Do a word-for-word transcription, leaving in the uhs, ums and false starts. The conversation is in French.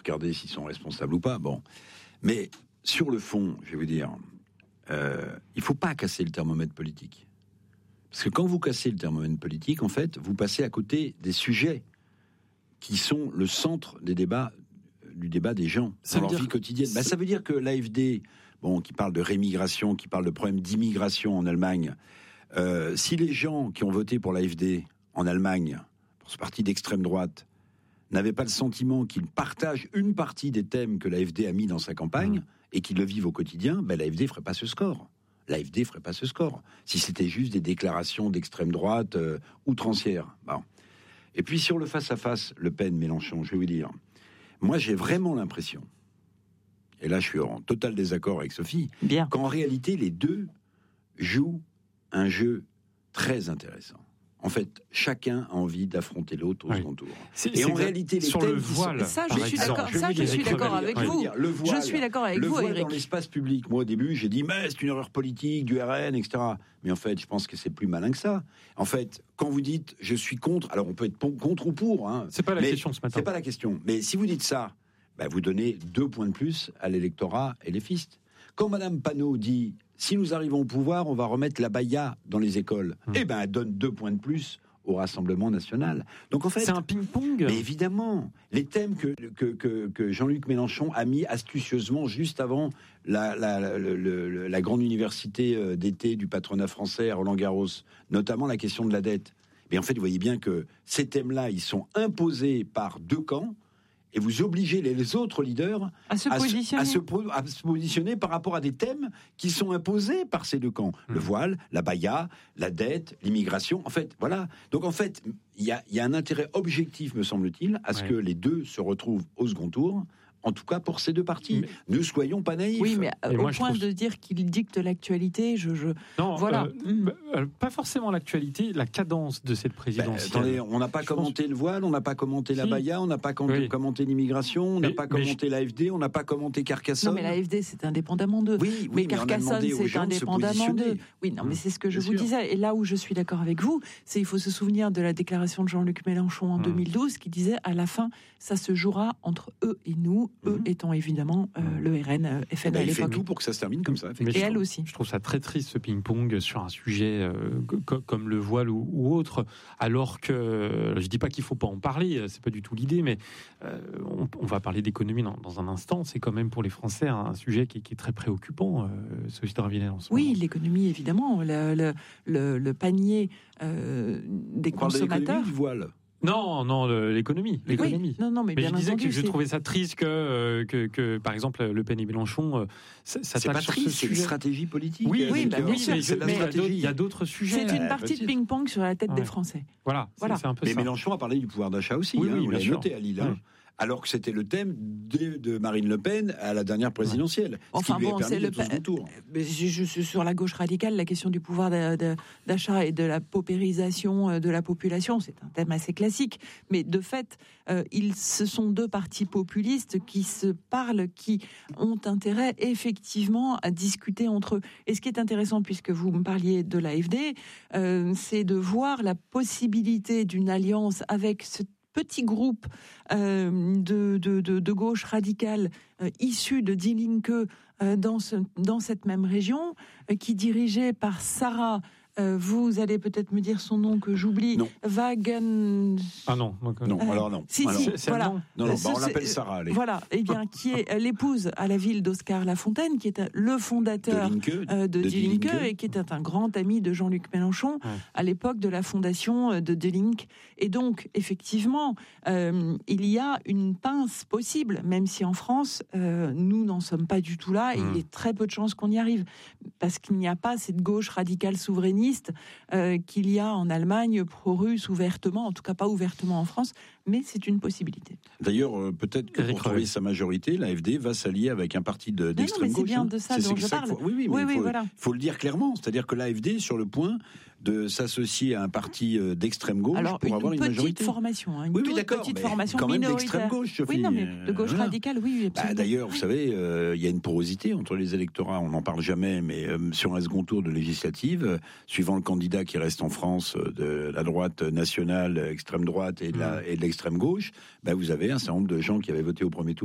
regarder s'ils sont responsables ou pas. Bon, mais sur le fond, je vais vous dire, euh, il faut pas casser le thermomètre politique. Parce que quand vous cassez le thermomètre politique, en fait, vous passez à côté des sujets qui sont le centre des débats, du débat des gens ça dans leur vie quotidienne. Bah, ça veut dire que l'A F D, bon, qui parle de rémigration, qui parle de problème d'immigration en Allemagne, euh, si les gens qui ont voté pour l'A F D en Allemagne, pour ce parti d'extrême droite, n'avaient pas le sentiment qu'ils partagent une partie des thèmes que l'A F D a mis dans sa campagne, mmh. et qu'ils le vivent au quotidien, ben l'A F D ferait pas ce score. L'A F D ferait pas ce score. Si c'était juste des déclarations d'extrême droite euh, outrancières. Bon. Et puis sur le face-à-face, Le Pen, Mélenchon, je vais vous dire, moi j'ai vraiment l'impression, et là je suis en total désaccord avec Sophie, Bien. qu'en réalité les deux jouent un jeu très intéressant. En fait, chacun a envie d'affronter l'autre au oui. second tour. C'est, et c'est en réalité, les sur thèmes le voile, sont... ça, je suis d'accord. Ça, je suis d'accord avec vous. Dire, le voile, je suis d'accord avec le vous, voile Éric. Dans l'espace public, moi au début, j'ai dit mais c'est une erreur politique du R N, et cetera. Mais en fait, je pense que c'est plus malin que ça. En fait, quand vous dites je suis contre, alors on peut être contre ou pour. Hein, c'est pas la mais question ce matin. C'est pas la question. Mais si vous dites ça, bah, vous donnez deux points de plus à l'électorat et les fistes. Quand Madame Panot dit si nous arrivons au pouvoir, on va remettre la baya dans les écoles, hum. eh ben elle donne deux points de plus au Rassemblement national. Donc en fait, c'est un ping-pong. Mais évidemment, les thèmes que que que, que Jean-Luc Mélenchon a mis astucieusement juste avant la la, la, la, la, la grande université d'été du patronat français à Roland-Garros, notamment la question de la dette. Mais en fait, vous voyez bien que ces thèmes-là, ils sont imposés par deux camps. Et vous obligez les autres leaders à se, à, positionner. À, se, à se positionner par rapport à des thèmes qui sont imposés par ces deux camps. Mmh. Le voile, la baya, la dette, l'immigration. En fait, voilà. Donc en fait, il y a, y a un intérêt objectif, me semble-t-il, à ce ouais. que les deux se retrouvent au second tour. En tout cas, pour ces deux partis. Mais... Ne soyons pas naïfs. Oui, mais Et au moi, point trouve... de dire qu'il dicte l'actualité, je... je... Non, voilà. Euh, mmh. euh, pas forcément l'actualité, la cadence de cette présidentielle. Ben, attendez, on n'a pas je commenté pense... le voile, on n'a pas commenté si. la baya, on n'a pas com- oui. commenté l'immigration, on n'a pas commenté je... l'A F D, on n'a pas commenté Carcassonne. Non, mais l'A F D, c'est indépendamment d'eux. Oui, oui, mais, mais Carcassonne, c'est indépendamment d'eux. Oui, non, mais c'est ce que je Bien vous sûr. disais. Et là où je suis d'accord avec vous, c'est il faut se souvenir de la déclaration de Jean-Luc Mélenchon en mmh. deux mille douze, qui disait, à la fin, ça se jouera entre eux et nous, mmh. eux étant évidemment évidemment euh, le R N, euh, F N bah, à l'époque. Il fait tout pour que ça se termine comme ça. Et elle aussi. Je trouve ça très triste ce ping-pong sur un sujet euh, co- comme le voile ou, ou autre, alors que je dis pas qu'il faut pas en parler, c'est pas du tout l'idée, mais euh, on, on va parler d'économie dans, dans un instant. C'est quand même pour les Français un sujet qui, qui est très préoccupant, euh, celui de Ravinel en ce oui, moment. Oui, l'économie évidemment, le, le, le, le panier euh, des on consommateurs. Parle de l'économie du voile. Non, non, l'économie, l'économie. Oui, non, non, mais, mais bien je disais entendu, que je trouvais ça triste que, que, que, par exemple, Le Pen et Mélenchon, ça, ça c'est pas triste, c'est une stratégie politique. Oui, oui, bah, bien sûr. Mais c'est mais il y a d'autres sujets. C'est une partie de ping-pong sur la tête ouais. des Français. Voilà, voilà. C'est, c'est un peu mais ça. Mélenchon a parlé du pouvoir d'achat aussi. Oui, hein, oui, vous l'avez sûr. noté à Lille. Hein. Oui. Alors que c'était le thème de, de Marine Le Pen à la dernière présidentielle. Ouais. Enfin bon, c'est le second tour. Je, je suis sur la gauche radicale, la question du pouvoir de, de, d'achat et de la paupérisation de la population, c'est un thème assez classique. Mais de fait, euh, ils, ce sont deux partis populistes qui se parlent, qui ont intérêt effectivement à discuter entre eux. Et ce qui est intéressant, puisque vous me parliez de l'A F D, euh, c'est de voir la possibilité d'une alliance avec ce petit groupe euh, de, de, de, de gauche radicale euh, issu de Die Linke euh, dans, ce, dans cette même région, euh, qui dirigée par Sarah, euh, vous allez peut-être me dire son nom que j'oublie, non. Wagen... Ah non, non, euh, alors non. Si, alors, si, c'est voilà. Non, non, non bah on l'appelle Sarah, allez. Voilà, eh bien, qui est l'épouse à la ville d'Oscar Lafontaine, qui est le fondateur de, Linke, euh, de, de Die Linke, et qui était un grand ami de Jean-Luc Mélenchon ouais. à l'époque de la fondation de Die Linke. Et donc, effectivement, euh, il y a une pince possible, même si en France, euh, nous n'en sommes pas du tout là, et mmh. il y a très peu de chances qu'on y arrive, parce qu'il n'y a pas cette gauche radicale souverainiste Euh, qu'il y a en Allemagne, pro-russe ouvertement, en tout cas pas ouvertement en France, mais c'est une possibilité. D'ailleurs, euh, peut-être que pour trouver sa majorité, l'A F D va s'allier avec un parti de, d'extrême non, non, mais gauche. c'est bien hein. de ça c'est, dont c'est je ça parle. Faut, oui, oui, mais oui, il oui, faut, voilà. faut le dire clairement. C'est-à-dire que l'A F D, sur le point de s'associer à un parti d'extrême gauche Alors, pour une avoir une petite majorité. Formation, hein, une oui, toute oui, d'accord, petite mais formation quand même minoritaire. d'extrême gauche, Sophie. Oui, non, mais de gauche voilà. radicale, oui, absolument. Bah, d'ailleurs, vous savez, il euh, y a une porosité entre les électorats. On n'en parle jamais, mais euh, sur un second tour de législative, euh, suivant le candidat qui reste en France euh, de la droite nationale, extrême droite et de, la, mmh. et de l'extrême gauche, bah, vous avez un certain nombre de gens qui avaient voté au premier tour